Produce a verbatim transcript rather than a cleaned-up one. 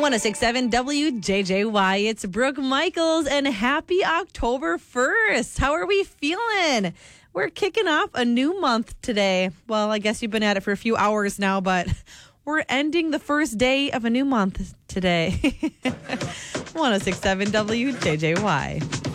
oh six point seven W J J Y. It's Brooke Michaels, and happy October first. How are we feeling? We're kicking off a new month today. Well, I guess you've been at it for a few hours now, but we're ending the first day of a new month today. oh six point seven W J J Y.